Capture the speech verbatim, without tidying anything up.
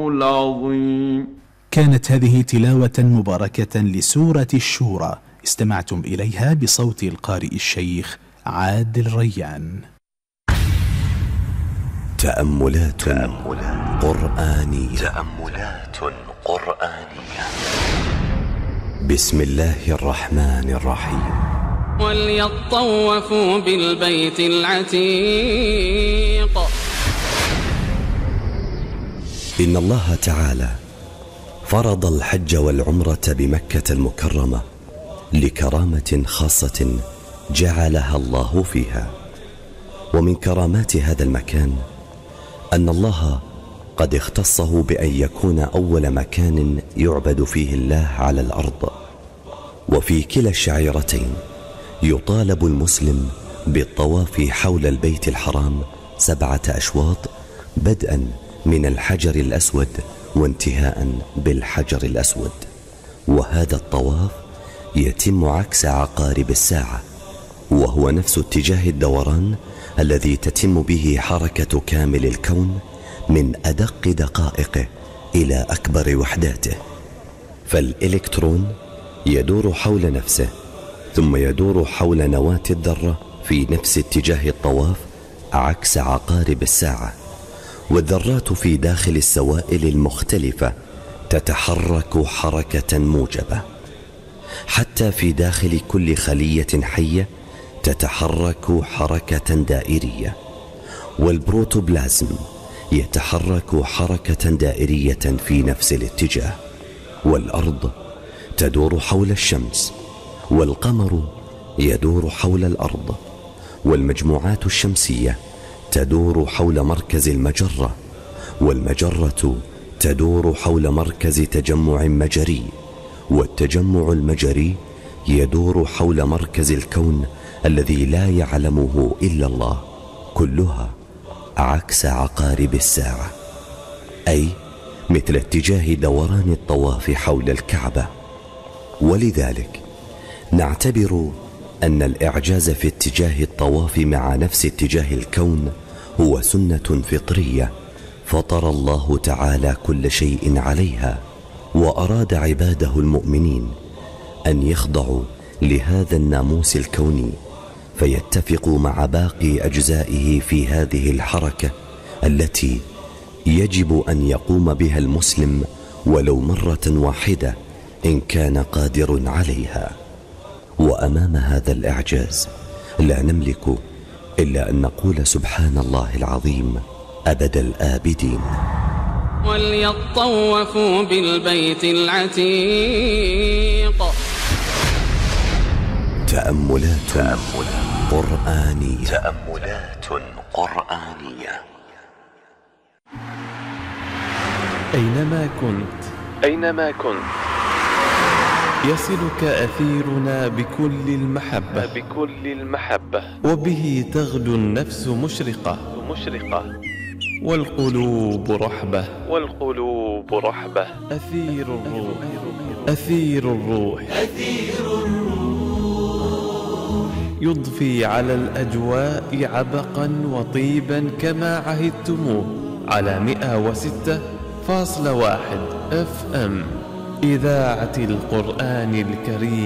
العظيم. كانت هذه تلاوة مباركة لسورة الشورى، استمعتم إليها بصوت القارئ الشيخ عادل ريان. تأملات, تأملات قرآنية تأملات قرآنية بسم الله الرحمن الرحيم. وليطوفوا بالبيت العتيق. إن الله تعالى فرض الحج والعمرة بمكة المكرمة لكرامة خاصة جعلها الله فيها. ومن كرامات هذا المكان أن الله قد اختصه بأن يكون أول مكان يعبد فيه الله على الأرض. وفي كلا الشعيرتين يطالب المسلم بالطواف حول البيت الحرام سبعة أشواط، بدءا من الحجر الأسود وانتهاء بالحجر الأسود. وهذا الطواف يتم عكس عقارب الساعة، وهو نفس اتجاه الدوران الذي تتم به حركة كامل الكون من أدق دقائقه إلى أكبر وحداته. فالإلكترون يدور حول نفسه ثم يدور حول نواة الذرة في نفس اتجاه الطواف عكس عقارب الساعة. والذرات في داخل السوائل المختلفة تتحرك حركة موجبة، حتى في داخل كل خلية حية تتحرك حركة دائرية. والبروتوبلازم يتحرك حركة دائرية في نفس الاتجاه. والأرض تدور حول الشمس، والقمر يدور حول الأرض، والمجموعات الشمسية تدور حول مركز المجرة، والمجرة تدور حول مركز تجمع مجري، والتجمع المجري يدور حول مركز الكون الذي لا يعلمه إلا الله، كلها عكس عقارب الساعة، أي مثل اتجاه دوران الطواف حول الكعبة. ولذلك نعتبر أن الإعجاز في اتجاه الطواف مع نفس اتجاه الكون هو سنة فطرية فطر الله تعالى كل شيء عليها، وأراد عباده المؤمنين أن يخضعوا لهذا الناموس الكوني فيتفقوا مع باقي أجزائه في هذه الحركة التي يجب أن يقوم بها المسلم ولو مرة واحدة إن كان قادر عليها. وأمام هذا الإعجاز لا نملك إلا أن نقول سبحان الله العظيم أبد الآبدين. وليطوفوا بالبيت العتيق. تأملات, تأملات قرآنية تأملات قرآنية. أينما كنت أينما كنت يصلك أثيرنا بكل المحبة بكل المحبة وبه تغدو النفس مشرقة مشرقة والقلوب رحبة والقلوب رحبة. أثير الروح أثير الروح أثير الروح يضفي على الأجواء عبقا وطيبا كما عهدتموه على مئة وستة فاصلة واحد اف ام إذاعة القرآن الكريم.